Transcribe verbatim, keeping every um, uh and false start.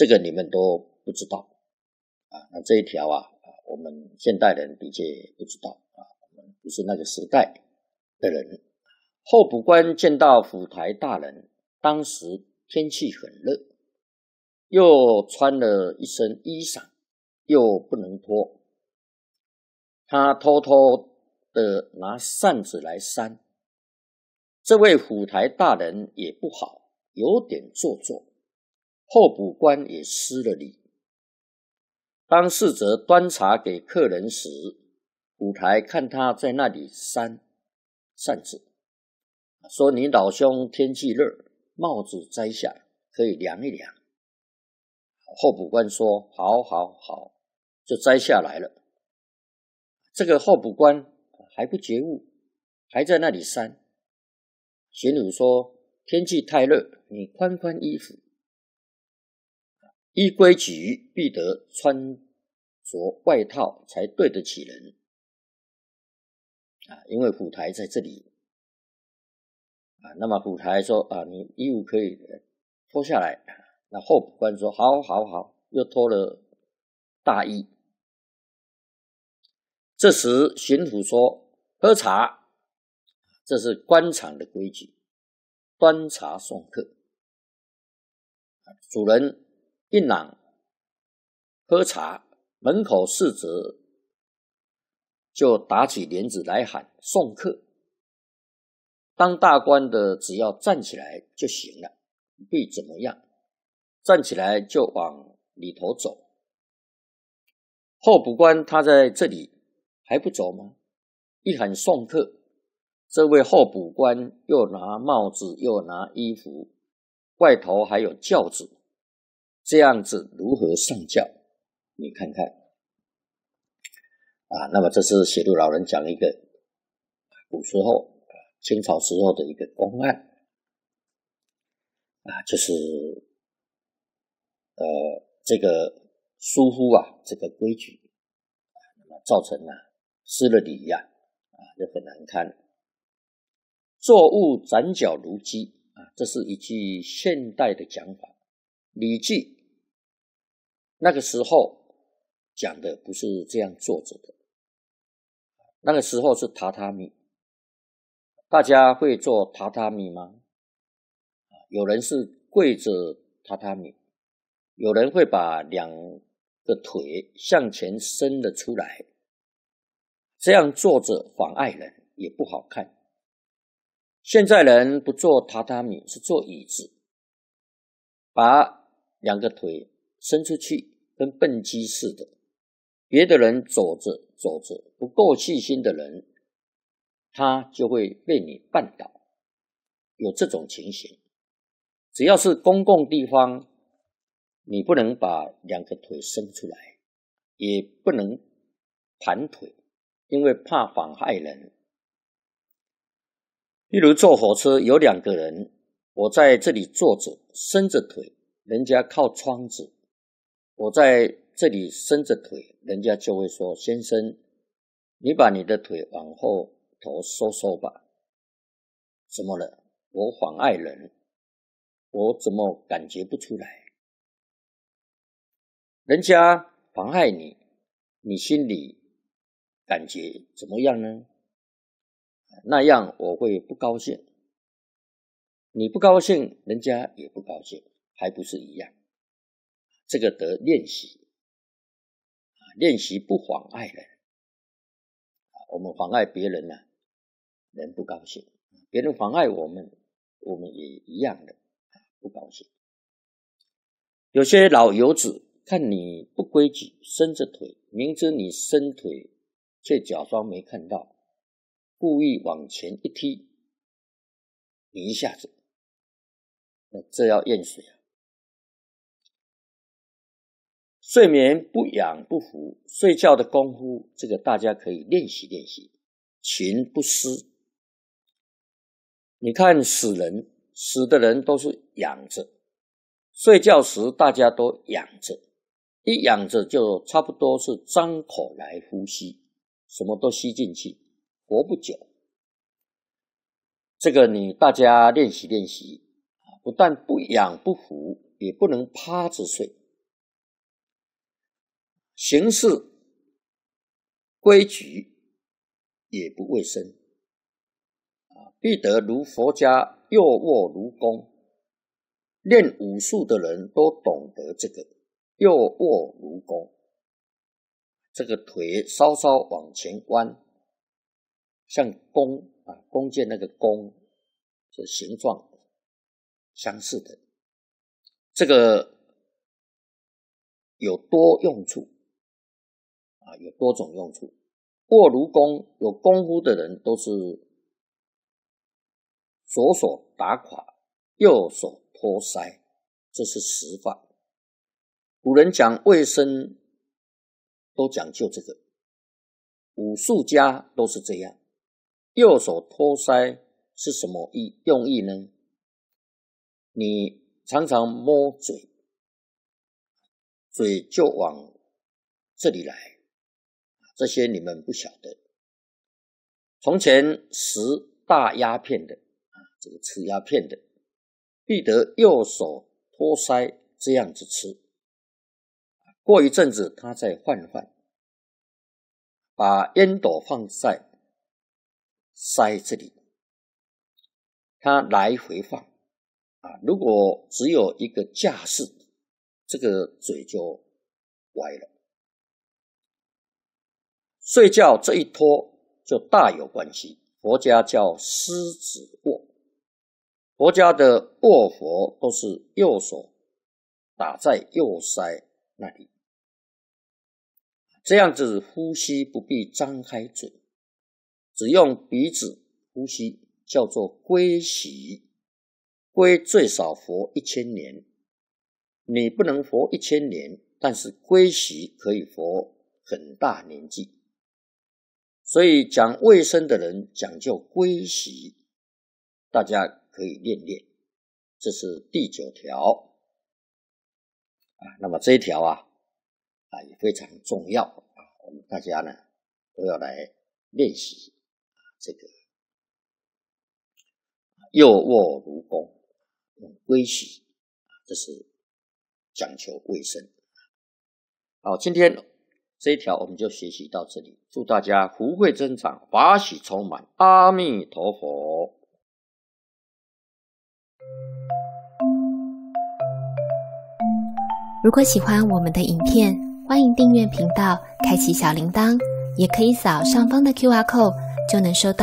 这个你们都不知道啊。那这一条啊，我们现代人的确不知道啊，我们不是那个时代的人。候补官见到府台大人，当时天气很热，又穿了一身衣裳，又不能脱，他偷偷的拿扇子来扇。这位府台大人也不好，有点做作，候补官也失了礼。当侍者端茶给客人时，府台看他在那里扇扇子，说：“你老兄天气热，帽子摘下，可以凉一凉。”候补官说：“好好好。”就摘下来了。这个候补官还不觉悟，还在那里扇。巡抚说：“天气太热，你宽宽衣服。依规矩，必得穿着外套才对得起人。”啊，因为府台在这里啊，那么府台说：“啊，你衣服可以脱下来。”那候补官说：“好好好。”又脱了大衣。这时巡抚说：“喝茶。”这是官场的规矩，端茶送客。主人一嚷喝茶，门口侍者就打起帘子来喊送客。当大官的只要站起来就行了，不必怎么样，站起来就往里头走。候补官他在这里还不走吗？一喊送客，这位候补官又拿帽子又拿衣服，外头还有轿子，这样子如何上轿？你看看啊。那么这是写录老人讲一个古时候清朝时候的一个公案啊，就是呃这个疏忽啊这个规矩啊，那么造成啊失了礼呀啊，就很难堪。作物斩脚如鸡啊，这是一句现代的讲法。礼记那个时候讲的不是这样坐着的，那个时候是榻榻米。大家会做榻榻米吗？有人是跪着榻榻米，有人会把两个腿向前伸了出来，这样坐着妨碍人，也不好看。现在人不做榻榻米，是做椅子，把两个腿伸出去，跟笨鸡似的。别的人走着走着，不够细心的人，他就会被你绊倒，有这种情形。只要是公共地方，你不能把两个腿伸出来，也不能盘腿，因为怕妨害人。例如坐火车有两个人，我在这里坐着伸着腿，人家靠窗子，我在这里伸着腿，人家就会说：“先生，你把你的腿往后头收收吧。”怎么了？我妨碍人，我怎么感觉不出来？人家妨害你，你心里感觉怎么样呢？那样我会不高兴，你不高兴，人家也不高兴，还不是一样？这个得练习，练习不妨碍人。我们妨碍别人呢、啊，人不高兴；别人妨碍我们，我们也一样的不高兴。有些老油子看你不规矩，伸着腿，明知你伸腿，却假装没看到，故意往前一踢，你一下子，这要验水啊。睡眠不养不服，睡觉的功夫，这个大家可以练习练习。勤不思，你看死人，死的人都是仰着，睡觉时大家都仰着，一仰着就差不多是张口来呼吸，什么都吸进去，活不久。这个你大家练习练习，不但不仰不服，也不能趴着睡， 行事规矩也不卫生啊，必得如佛家右卧如弓，练武术的人都懂得这个右卧如弓，这个腿稍稍往前弯，像弓啊，弓箭那个弓，这形状相似的，这个有多用处啊，有多种用处。卧如弓，有功夫的人都是左手打垮，右手托腮，这是实法。古人讲卫生都讲究这个，武术家都是这样。右手托腮是什么意用意呢？你常常摸嘴，嘴就往这里来，这些你们不晓得。从前食大鸦片的啊，这个吃鸦片的，必得右手托腮这样子吃。过一阵子他再换换，把烟斗放在腮这里，他来回放啊。如果只有一个架势，这个嘴就歪了。睡觉这一托就大有关系，佛家叫狮子卧，佛家的卧佛都是右手打在右腮那里，这样子呼吸不必张开嘴，只用鼻子呼吸，叫做龟息。龟最少活一千年，你不能活一千年，但是龟息可以活很大年纪。所以讲卫生的人讲究龟息，大家可以练练。这是第九条啊。那么这一条啊啊也非常重要啊，我们大家呢都要来练习这个右卧如弓，用龟息，这是讲求卫生。好，今天这一条我们就学习到这里，祝大家福慧增长，法喜充满，阿弥陀佛。 如果喜欢我们的影片，欢迎订阅频道，开启小铃铛，也可以扫上方的 Q R code 就能收到